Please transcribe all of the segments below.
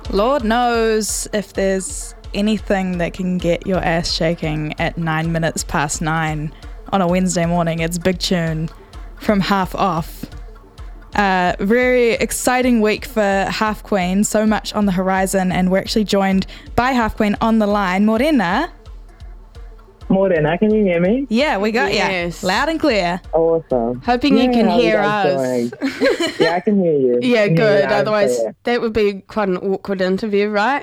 Lord knows if there's anything that can get your ass shaking at 9:09 on a Wednesday morning. It's Big Tune from Half Off. Very exciting week for Half Queen, so much on the horizon, and we're actually joined by Half Queen on the line. Morena, can you hear me? Yeah, we got Yes. you. Loud and clear. Awesome. Hoping you can how are you hear guys us. doing? Yeah, I can hear you. Yeah, Can hear you good. loud and Otherwise, clear. that would be quite an awkward interview, right?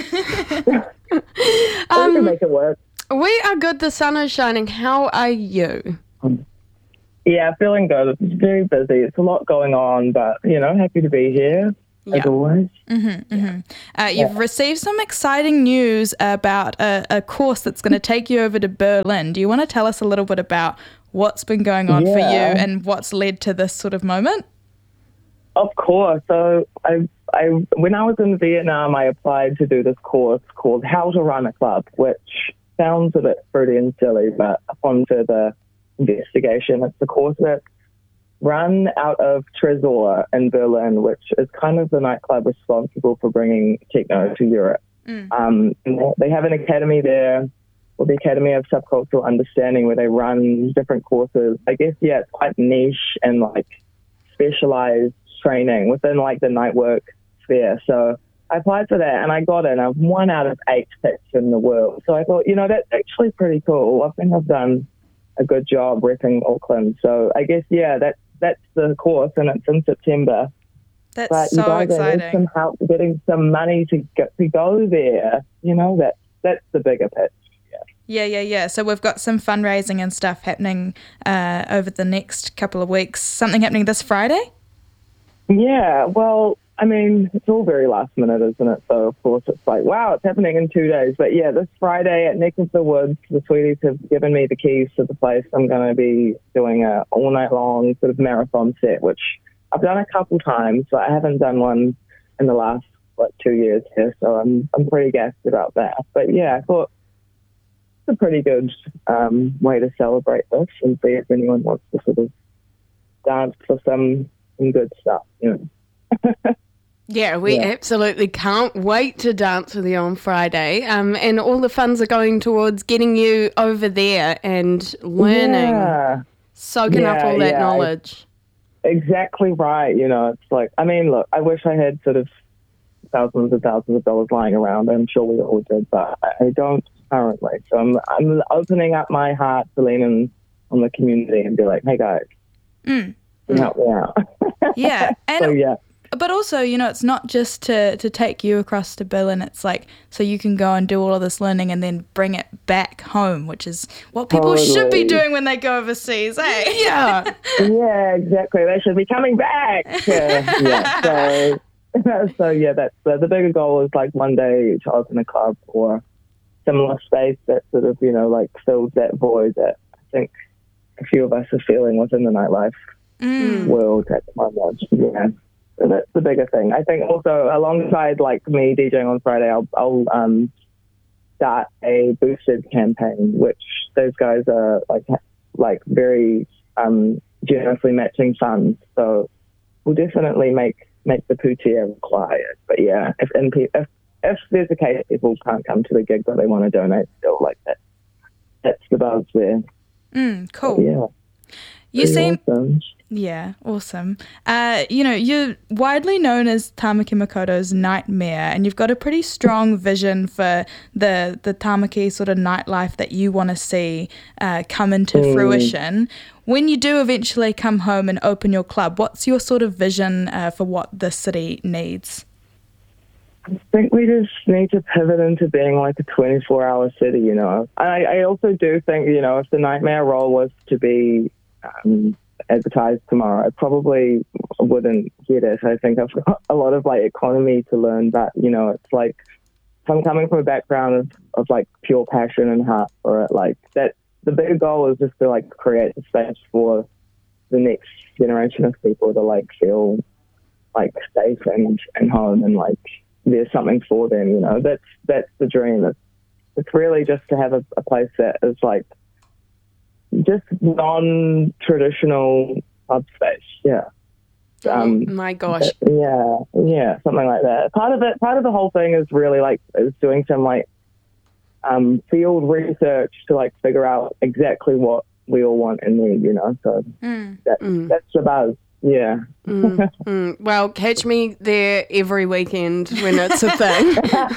We can make it work. We are good. The sun is shining. How are you? Yeah, feeling good. It's very busy. It's a lot going on, but, happy to be here, as always. You've received some exciting news about a course that's going to take you over to Berlin. Do you want to tell us a little bit about what's been going on for you and what's led to this sort of moment? Of course. So when I was in Vietnam, I applied to do this course called How to Run a Club, which sounds a bit fruity and silly, but upon further investigation, it's a course that's run out of Tresor in Berlin, which is kind of the nightclub responsible for bringing techno to Europe. And they have an academy there, or the Academy of Subcultural Understanding, where they run different courses. I guess, it's quite niche and specialized training within the night work sphere. So I applied for that and I got in. I'm 1 out of 8 picks in the world. So I thought, that's actually pretty cool. I think I've done a good job repping Auckland. So I guess, that's the course, and it's in September. That's but so you guys exciting. need some help getting some money to go there. That's the bigger pitch. Yeah. So we've got some fundraising and stuff happening over the next couple of weeks. Something happening this Friday? Yeah, well, it's all very last minute, isn't it? So, of course, it's wow, it's happening in 2 days. But, this Friday at Neck of the Woods, the Sweeties have given me the keys to the place. I'm going to be doing a all-night-long sort of marathon set, which I've done a couple times, but I haven't done one in the last, 2 years here. So I'm pretty gassed about that. But, I thought it's a pretty good way to celebrate this and see if anyone wants to sort of dance for some good stuff, Yeah, we absolutely can't wait to dance with you on Friday. And all the funds are going towards getting you over there and learning, soaking up all that knowledge. Exactly right. It's look, I wish I had sort of thousands and thousands of dollars lying around. I'm sure we all did, but I don't currently. So I'm opening up my heart to lean in on the community and be like, hey guys, help me out. Yeah. And So, But also, it's not just to take you across to Berlin. It's so you can go and do all of this learning and then bring it back home, which is what people should be doing when they go overseas, eh? Yeah. Yeah, exactly. They should be coming back. So, that's the bigger goal is one day to open a club or similar space that sort of, fills that void that I think a few of us are feeling within the nightlife world at the moment. Yeah. So that's the bigger thing. I think also alongside me DJing on Friday, I'll start a boosted campaign, which those guys are very generously matching funds. So we'll definitely make the Pootier required. But if there's a case people can't come to the gig but they want to donate still, that's the buzz there. Cool. So, yeah. You seem... Awesome. Yeah, awesome. You're widely known as Tamaki Makoto's Nightmare, and you've got a pretty strong vision for the Tamaki sort of nightlife that you want to see come into fruition. When you do eventually come home and open your club, what's your sort of vision for what the city needs? I think we just need to pivot into being a 24-hour city, I also do think, if the Nightmare role was to be advertised tomorrow, I probably wouldn't get it. I think I've got a lot of economy to learn, but it's I'm coming from a background of pure passion and heart for it. That the bigger goal is just to create the space for the next generation of people to feel safe and home and there's something for them. That's the dream. It's really just to have a place that is just non-traditional pub space. Yeah. My gosh. Yeah, something like that. Part of the whole thing is really is doing some field research to figure out exactly what we all want and need, so that's the buzz. Yeah. Well, catch me there every weekend when it's a thing.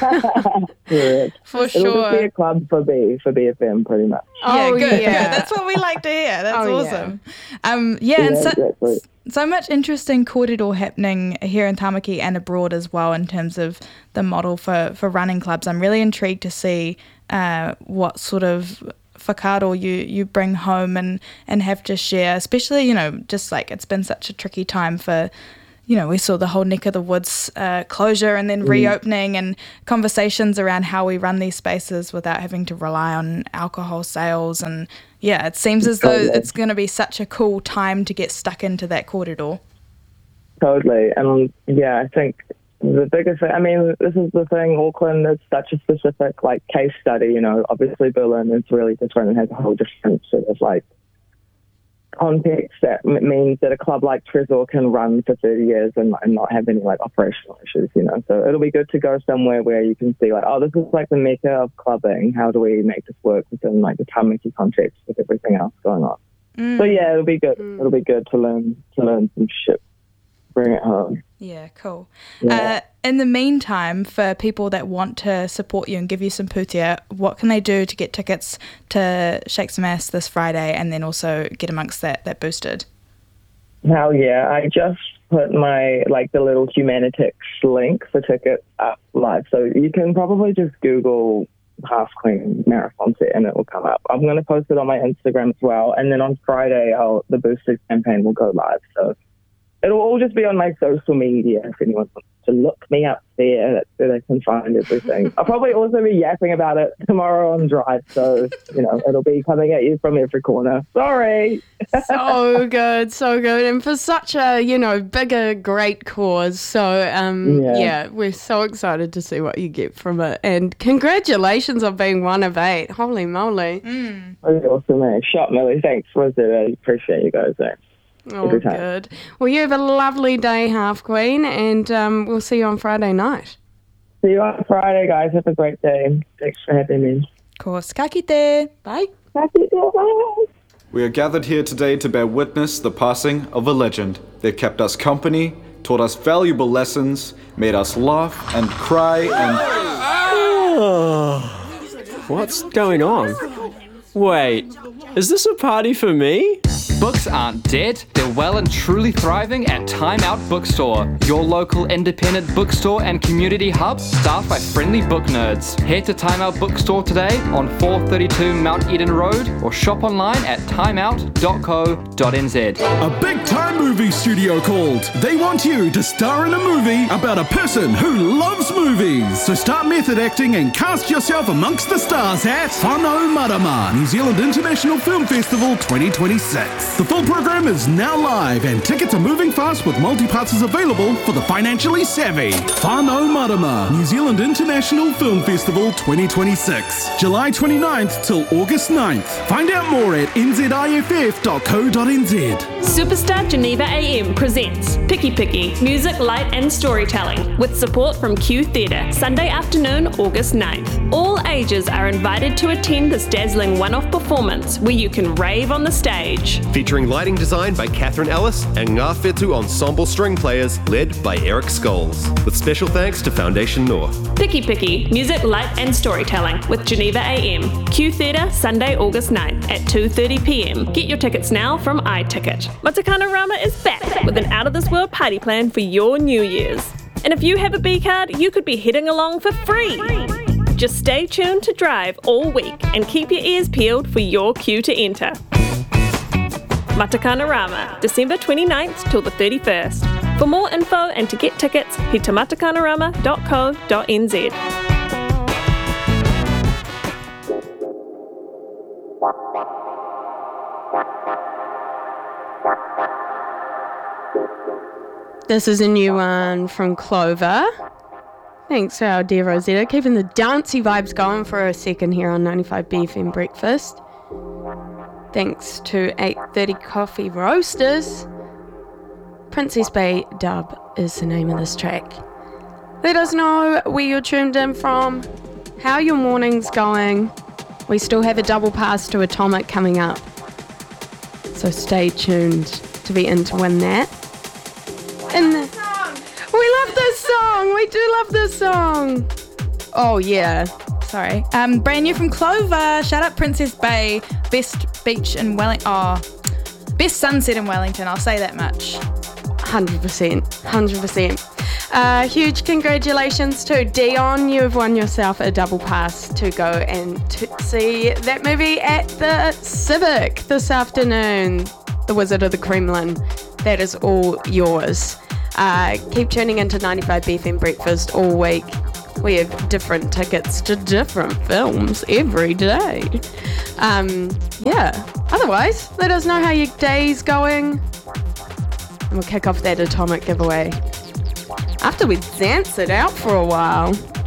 Yeah. For It'll sure. just be a club for BFM, pretty much. Yeah, good. Yeah. Good. That's what we like to hear. That's awesome. And exactly. so much interesting kōrero happening here in Tamaki and abroad as well in terms of the model for running clubs. I'm really intrigued to see what sort of whakaaro you bring home and have to share, especially, just it's been such a tricky time for, we saw the whole neck of the woods closure and then reopening, and conversations around how we run these spaces without having to rely on alcohol sales. And yeah, it seems as though it's going to be such a cool time to get stuck into that kōrero. Totally. And I think the biggest thing, this is the thing, Auckland is such a specific case study, obviously Berlin is really different and has a whole different sort of context that means that a club like Tresor can run for 30 years and not have any operational issues, so it'll be good to go somewhere where you can see this is the mecca of clubbing. How do we make this work within the Tamaki context with everything else going on? So yeah, it'll be good. It'll be good to learn some shit, bring it home. Yeah, cool. Yeah. In the meantime, for people that want to support you and give you some pūtea, what can they do to get tickets to Shake Some Ass this Friday and then also get amongst that boosted? Hell yeah. I just put my, the little Humanitix link for tickets up live. So you can probably just Google Half Queen Marathon Set and it will come up. I'm going to post it on my Instagram as well. And then on Friday, the boosted campaign will go live. So it'll all just be on my social media if anyone wants to look me up there. That's where they can find everything. I'll probably also be yapping about it tomorrow on Drive, so, it'll be coming at you from every corner. Sorry. So good. And for such a, bigger, great cause. So, we're so excited to see what you get from it. And congratulations on being one of 8. Holy moly. Really awesome, eh? Shot, Millie. Thanks, Rosetta. I appreciate you guys, eh? Oh, good. Well, you have a lovely day, Half Queen, and we'll see you on Friday night. See you on Friday, guys. Have a great day. Thanks for having me. Of course. Ka kite. Bye. Ka kite, bye. We are gathered here today to bear witness the passing of a legend. They kept us company, taught us valuable lessons, made us laugh and cry and... What's going on? Wait, is this a party for me? Books aren't dead, they're well and truly thriving at Time Out Bookstore, your local independent bookstore and community hub staffed by friendly book nerds. Head to Time Out Bookstore today on 432 Mount Eden Road or shop online at timeout.co.nz. A big-time movie studio called. They want you to star in a movie about a person who loves movies. So start method acting and cast yourself amongst the stars at Whānau Marama, New Zealand International Film Festival 2026. The full program is now live and tickets are moving fast with multi-passes available for the financially savvy. Whānau Marama, New Zealand International Film Festival 2026. July 29th till August 9th. Find out more at nziff.co.nz. Superstar Geneva AM presents Picky Picky, Music, Light and Storytelling with support from Q Theatre, Sunday afternoon, August 9th. All ages are invited to attend this dazzling one-off performance where you can rave on the stage. Featuring lighting design by Catherine Ellis and Ngā Whetū Ensemble string players led by Eric Scholes. With special thanks to Foundation North. Picky Picky, Music, Light and Storytelling with Geneva AM. Q Theatre, Sunday, August 9th at 2:30pm. Get your tickets now from iTicket. Matakana Rama is back with an out-of-this-world party plan for your New Year's. And if you have a B card, you could be heading along for free. Just stay tuned to Drive all week and keep your ears peeled for your cue to enter. Matakana Rama, December 29th till the 31st. For more info and to get tickets, head to matakanarama.co.nz. This is a new one from Clover. Thanks, our dear Rosetta. Keeping the dancey vibes going for a second here on 95BFM Breakfast. Thanks to 8:30 Coffee Roasters. Princess Bay Dub is the name of this track. Let us know where you're tuned in from, how your morning's going. We still have a double pass to Atomic coming up, so stay tuned to be in to win that. And we love this song. We do love this song. Oh yeah. Sorry. Brand new from Clover. Shout out Princess Bay. Best beach in Wellington. Best sunset in Wellington. I'll say that much. 100%. 100%. Huge congratulations to Dion. You've won yourself a double pass to go and see that movie at the Civic this afternoon. The Wizard of the Kremlin. That is all yours. Keep tuning into 95BFM Breakfast all week. We have different tickets to different films every day. Otherwise, let us know how your day's going. And we'll kick off that Atomic giveaway after we dance it out for a while.